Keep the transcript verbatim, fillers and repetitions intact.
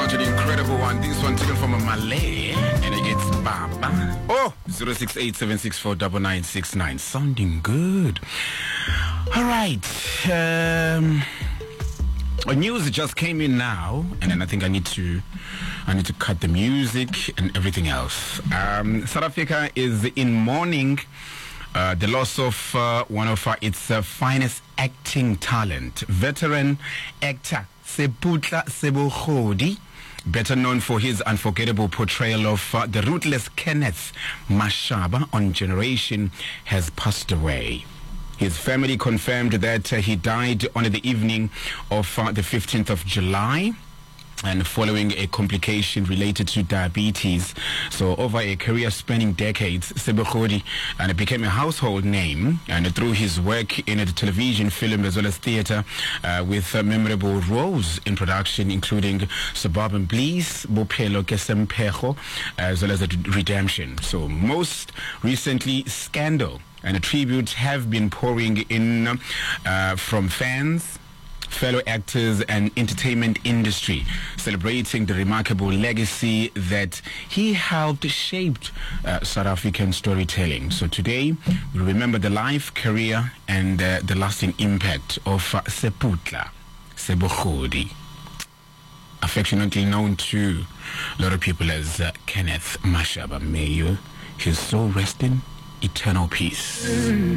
such an incredible one. This one taken from a Malay, and it gets Baba. Oh, zero six eight seven six four nine nine six nine. Sounding good. All right. Um, news just came in now, and then I think I need to, I need to cut the music and everything else. Um, South Africa is in mourning uh, the loss of uh, one of uh, its uh, finest acting talent, veteran actor Seputla Sebokgodi, better known for his unforgettable portrayal of uh, the ruthless Kenneth Mashaba on Generation, has passed away. His family confirmed that uh, he died on the evening of uh, the fifteenth of July, and following a complication related to diabetes. So over a career spanning decades, Sebokgodi and became a household name, and through his work in the television, film, as well as theater, uh, with uh, memorable roles in production, including Suburban Bliss, Bophelo ke Semphego, as well as the Redemption. So most recently, Scandal and tributes have been pouring in uh, from fans, fellow actors and entertainment industry, celebrating the remarkable legacy that he helped shape uh, South African storytelling. So today we remember the life, career and uh, the lasting impact of uh, Seputla Sebokgodi, affectionately known to a lot of people as uh, Kenneth Mashaba. May you, his soul rest in eternal peace. Mm.